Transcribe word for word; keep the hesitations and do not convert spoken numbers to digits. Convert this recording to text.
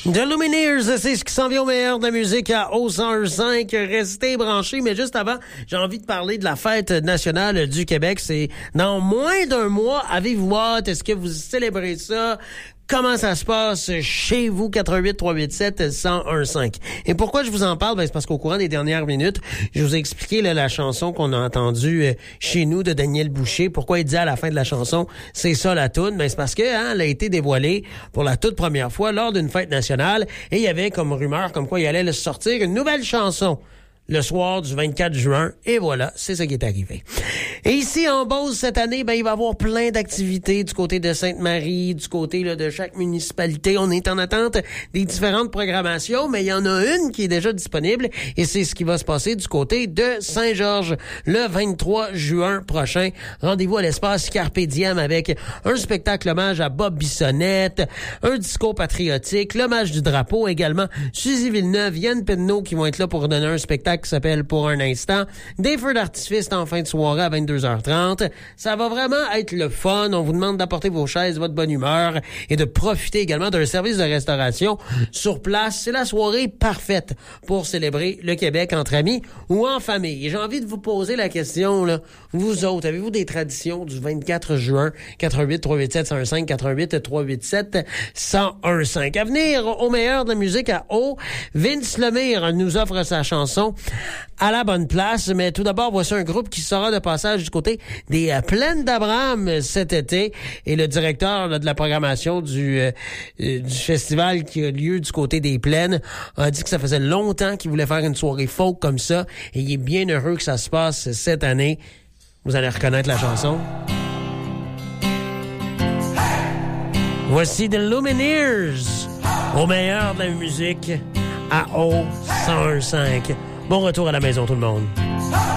The Lumineers, c'est ce qui s'en vient au meilleur de la musique à O cent un cinq. Restez branchés, mais juste avant, j'ai envie de parler de la fête nationale du Québec. C'est dans moins d'un mois. Avez-vous hâte? Est-ce que vous célébrez ça? Comment ça se passe chez vous? quatre un huit trois huit sept un zéro un cinq. Et pourquoi je vous en parle? Ben, c'est parce qu'au courant des dernières minutes, je vous ai expliqué là, la chanson qu'on a entendue euh, chez nous de Daniel Boucher. Pourquoi il dit à la fin de la chanson, c'est ça la toune? Ben, c'est parce que hein, elle a été dévoilée pour la toute première fois lors d'une fête nationale. Et il y avait comme rumeur comme quoi il allait sortir une nouvelle chanson le soir du vingt-quatre juin. Et voilà, c'est ce qui est arrivé. Et ici, en Beauce, cette année, ben, il va y avoir plein d'activités du côté de Sainte-Marie, du côté là, de chaque municipalité. On est en attente des différentes programmations, mais il y en a une qui est déjà disponible et c'est ce qui va se passer du côté de Saint-Georges le vingt-trois juin prochain. Rendez-vous à l'espace Carpe Diem avec un spectacle hommage à Bob Bissonnette, un discours patriotique, l'hommage du drapeau également, Suzy Villeneuve, Yann Penneau qui vont être là pour donner un spectacle qui s'appelle Pour un instant, des feux d'artifice en fin de soirée à vingt-deux heures trente. Ça va vraiment être le fun. On vous demande d'apporter vos chaises, votre bonne humeur et de profiter également d'un service de restauration sur place. C'est la soirée parfaite pour célébrer le Québec entre amis ou en famille. Et j'ai envie de vous poser la question, là. Vous autres, avez-vous des traditions du vingt-quatre juin? quatre un huit trois huit sept un zéro un cinq, quatre un huit trois huit sept un zéro un cinq. À venir, au meilleur de la musique à eau, Vince Lemire nous offre sa chanson à la bonne place. Mais tout d'abord, voici un groupe qui sera de passage du côté des euh, Plaines d'Abraham cet été. Et le directeur là, de la programmation du, euh, du festival qui a lieu du côté des Plaines a dit que ça faisait longtemps qu'il voulait faire une soirée folk comme ça. Et il est bien heureux que ça se passe cette année. Vous allez reconnaître la chanson. Voici The Lumineers, au meilleur de la musique à O cent un cinq. Bon retour à la maison, tout le monde.